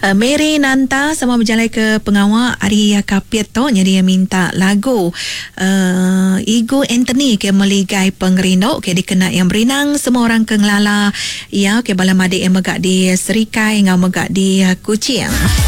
Mary Nanta sama berjalan ke pengawal Ari Kapit tu jadi dia minta lagu Ego Anthony ke meligai pengerindok ke dikena yang berenang semua orang ke ngelala ya ke balam adik yang megak di Serikai ngau megak di Kuching.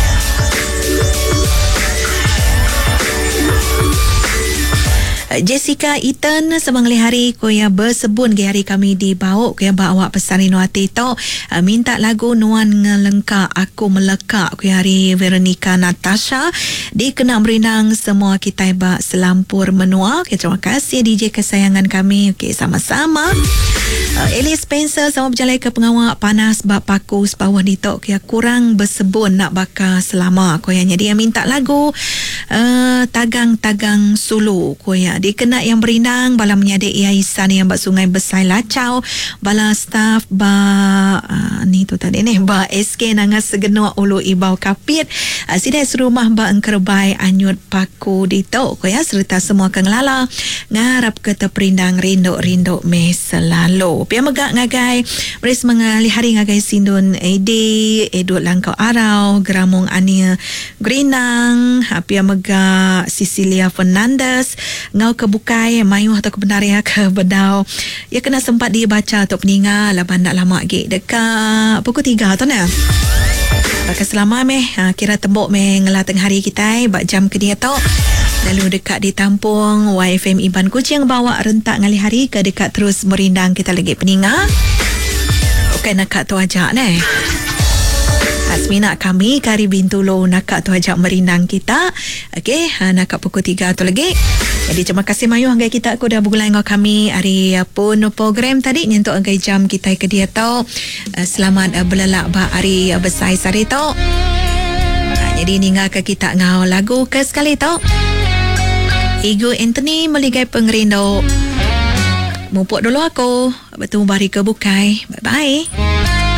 Jessica Eaton semangali hari koya bersebun ke hari kami di bau koya bawa pesan Inuati tu minta lagu Nuan Ngelengka Aku Melekak koya hari Veronica Natasha di kena berenang semua kita bak selampur menua. Okay, terima kasih DJ kesayangan kami. Okay, sama-sama. Ellie Spencer sama berjalan ke pengawal panas bak paku sebawah di tok koya kurang bersebun nak bakar selama koya dia minta lagu Tagang-tagang Sulu koya dikena yang berenang bala menyadek Iaisan yang bak sungai Besai Lacau bala staff ni tu tadi ni ba SK nangas segenua ulu ibau Kapit sidai serumah ba engkerbai anyut paku dito koya serta semua kengelala ngarap kata perindang rindok-rindok me selalu pia megak ngagai beres mengali hari ngagai sindun Ede edut langkau arau geramung ania Grinang pia megak Cecilia Fernandez ngau kebukai mayuh atau kebenaria ke bedau ya kena sempat dibaca atau peningal laban nak lama lagi dekat pukul 3 tu nah pakai selama kira tembok ngelah tengah hari kita bak jam ke dia tu lalu dekat di Tampung YFM Iban Kuching bawa rentak ngali hari ke dekat terus merindang kita lagi peningal okey nak tu ajak nah Asmina kami Kari Bintulo nakak tu ajak merindang kita. Okey, nakak pukul 3 tu lagi. Jadi terima kasih Mayu hanggai kita aku dah bergulai dengan kami hari pun program tadi nyentuk hanggai jam kita ke dia tau. Selamat belelak ba hari besai sari tau. Jadi ninggal ke kita ngau lagu ke sekali tau. Ego Anthony meligai pengerindok. Mupuk dulu aku. Bertemu bari ke bukai. Bye-bye.